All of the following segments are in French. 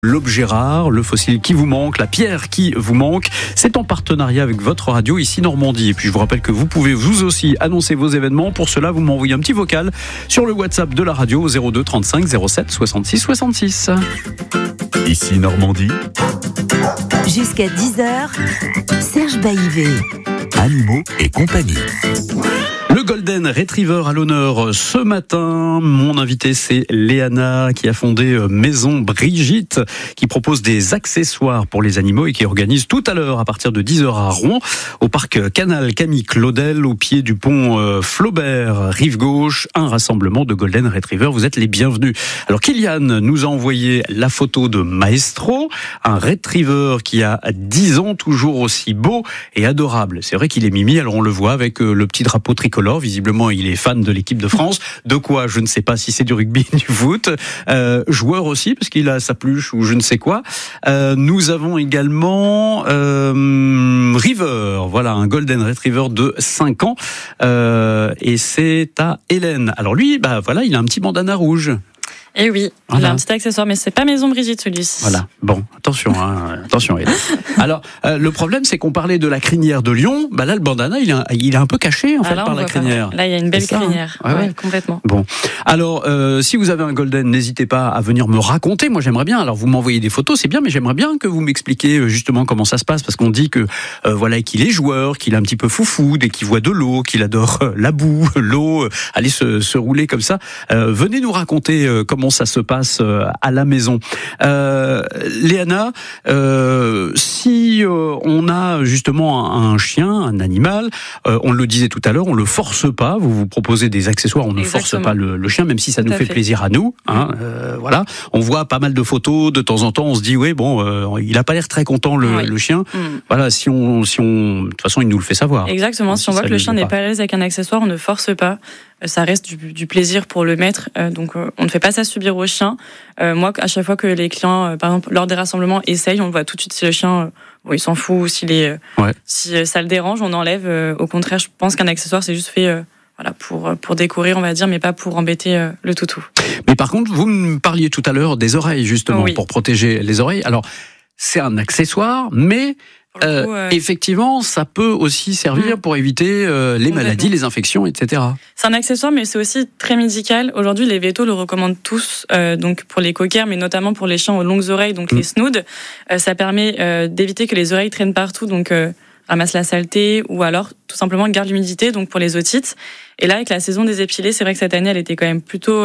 L'objet rare, le fossile qui vous manque, la pierre qui vous manque, c'est en partenariat avec votre radio ici Normandie. Et puis je vous rappelle que vous pouvez vous aussi annoncer vos événements. Pour cela, vous m'envoyez un petit vocal sur le WhatsApp de la radio au 02 35 07 66 66. Ici Normandie. Jusqu'à 10h, Serge Baïvé. Animaux et compagnie. Le Golden Retriever à l'honneur ce matin. Mon invité, c'est Léana qui a fondé Maison Brigitte, qui propose des accessoires pour les animaux et qui organise tout à l'heure à partir de 10h à Rouen, au parc Canal Camille Claudel, au pied du pont Flaubert, rive gauche, un rassemblement de Golden Retriever. Vous êtes les bienvenus. Alors Kylian nous a envoyé la photo de Maestro, un Retriever qui a 10 ans, toujours aussi beau et adorable. C'est vrai qu'il est mimi, alors on le voit avec le petit drapeau tricolore. Visiblement, il est fan de l'équipe de France. De quoi, je ne sais pas si c'est du rugby, du foot. Joueur aussi, parce qu'il a sa peluche ou je ne sais quoi. Nous avons également River, voilà, un Golden Retriever de 5 ans. Et c'est à Hélène. Alors lui, voilà, il a un petit bandana rouge. Et oui, voilà. Il a un petit accessoire, mais c'est pas Maison Brigitte celui-ci. Voilà, bon, attention, attention. Alors, le problème, c'est qu'on parlait de la crinière de lion. Là, le bandana, il est un peu caché en fait par la crinière. Là, il y a une belle crinière, Ouais. complètement. Bon, alors, si vous avez un Golden, n'hésitez pas à venir me raconter. Moi, j'aimerais bien. Alors, vous m'envoyez des photos, c'est bien, mais j'aimerais bien que vous m'expliquiez justement comment ça se passe, parce qu'on dit que voilà, qu'il est joueur, qu'il est un petit peu foufou, dès qu'il voit de l'eau, qu'il adore la boue, l'eau, aller se rouler comme ça. Venez nous raconter comment ça se passe à la maison. Léana, si on a justement un chien, un animal, on le disait tout à l'heure, on le force pas. Vous vous proposez des accessoires, on ne force pas le chien, même si ça nous fait plaisir à nous. Voilà, on voit pas mal de photos de temps en temps. On se dit oui, bon, il a pas l'air très content le chien. Voilà, si on, de toute façon, il nous le fait savoir. Exactement. Si on voit que le chien n'est pas à l'aise avec un accessoire, on ne force pas. Ça reste du plaisir pour le maître, donc on ne fait pas ça subir au chien. Moi, à chaque fois que les clients, par exemple, lors des rassemblements, essayent, on voit tout de suite si le chien, il s'en fout, si ça le dérange, on enlève. Au contraire, je pense qu'un accessoire, c'est juste fait pour décorer, on va dire, mais pas pour embêter le toutou. Mais par contre, vous me parliez tout à l'heure des oreilles, justement, pour protéger les oreilles. Alors, c'est un accessoire, mais effectivement, ça peut aussi servir pour éviter les maladies, les infections, etc. C'est un accessoire, mais c'est aussi très médical. Aujourd'hui, les vétos le recommandent tous, donc pour les cockers, mais notamment pour les chiens aux longues oreilles, donc les snoods. Ça permet d'éviter que les oreilles traînent partout, donc ramasse la saleté, ou alors tout simplement garde l'humidité, donc pour les otites. Et là, avec la saison des épilés, c'est vrai que cette année, elle était quand même plutôt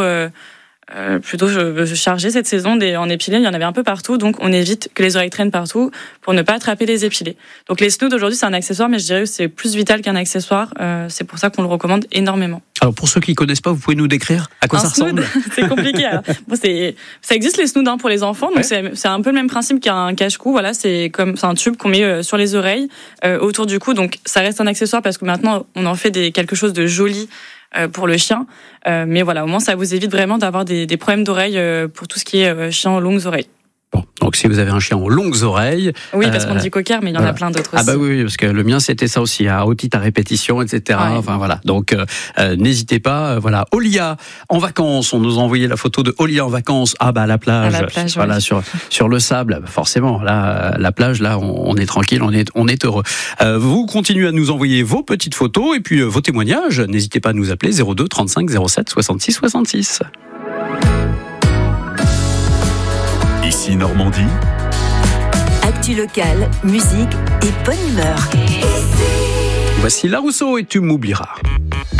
chargée cette saison en épilés, il y en avait un peu partout, donc on évite que les oreilles traînent partout pour ne pas attraper les épilés. Donc les snoods aujourd'hui c'est un accessoire, mais je dirais que c'est plus vital qu'un accessoire, c'est pour ça qu'on le recommande énormément. Alors pour ceux qui connaissent pas, vous pouvez nous décrire à quoi ça ressemble? C'est compliqué. Alors, ça existe les snoods pour les enfants, donc c'est un peu le même principe qu'un cache-cou. Voilà, c'est un tube qu'on met sur les oreilles, autour du cou, donc ça reste un accessoire parce que maintenant on en fait quelque chose de joli pour le chien, mais voilà, au moins ça vous évite vraiment d'avoir des problèmes d'oreilles pour tout ce qui est chien aux longues oreilles. Bon, donc si vous avez un chien aux longues oreilles... Oui, parce qu'on dit cocker, mais il y en a plein d'autres aussi. Oui, parce que le mien c'était ça aussi, otite à répétition, etc. Ouais. Enfin voilà, donc n'hésitez pas. Voilà, Olia en vacances, on nous a envoyé la photo de Olia en vacances. À la plage, voilà, sur le sable, forcément. Là, la plage, là, on est tranquille, on est heureux. Vous continuez à nous envoyer vos petites photos et puis vos témoignages. N'hésitez pas à nous appeler 02 35 07 66 66. Ici Normandie. Actu locale, musique et bonne humeur. Voici La Rousseau et Tu m'oublieras.